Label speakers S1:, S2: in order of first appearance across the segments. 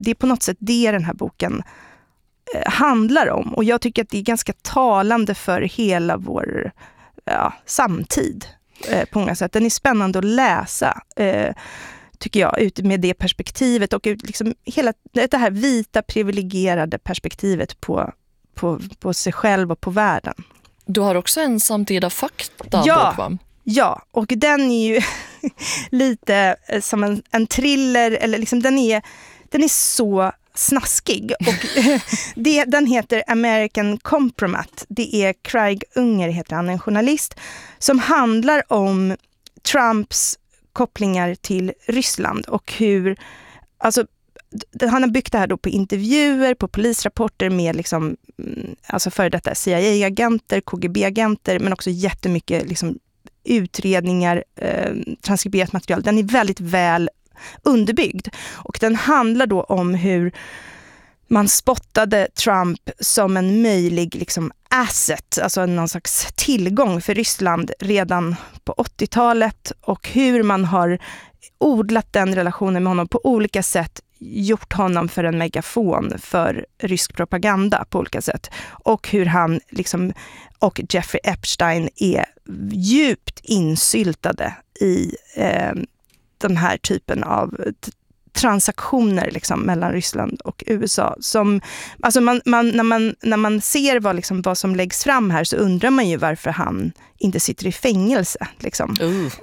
S1: det är på något sätt det den här boken handlar om. Och jag tycker att det är ganska talande för hela vår samtid på många sätt. Den är spännande att läsa, tycker jag, ut med det perspektivet och ut liksom hela det här vita privilegierade perspektivet på sig själv och på världen.
S2: Du har också en samtida fakta bok, va? Ja, och den är ju
S1: lite som en thriller, eller liksom den är så snaskig. Och den heter American Compromat. Det är Craig Unger, heter han, en journalist, som handlar om Trumps kopplingar till Ryssland och hur, alltså han har byggt det här då på intervjuer, på polisrapporter med liksom, alltså före detta CIA-agenter, KGB-agenter, men också jättemycket liksom utredningar, transkriberat material. Den är väldigt väl underbyggd. Och den handlar då om hur man spottade Trump som en möjlig liksom asset, alltså någon slags tillgång för Ryssland redan på 80-talet, och hur man har odlat den relationen med honom på olika sätt, gjort honom för en megafon för rysk propaganda på olika sätt. Och hur han liksom, och Jeffrey Epstein är djupt insyltade i den här typen av transaktioner liksom mellan Ryssland och USA. Som, alltså när man ser vad som läggs fram här, så undrar man ju varför han inte sitter i fängelse. Liksom.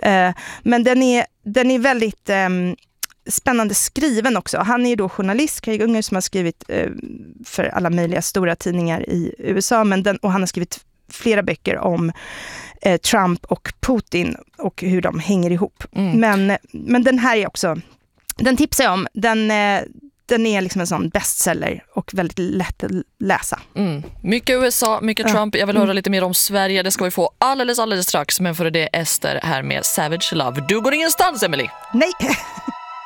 S1: Men den är väldigt spännande skriven också. Han är ju då journalist, Craig Unger, som har skrivit för alla möjliga stora tidningar i USA, och han har skrivit flera böcker om Trump och Putin och hur de hänger ihop. Men den här är också, den tipsar jag om. Den är liksom en sån bestseller och väldigt lätt att läsa.
S2: Mycket USA, mycket Trump. Jag vill höra lite mer om Sverige. Det ska vi få alldeles strax. Men för det är Ester här med Savage Love. Du går ingenstans, Emily.
S1: Nej.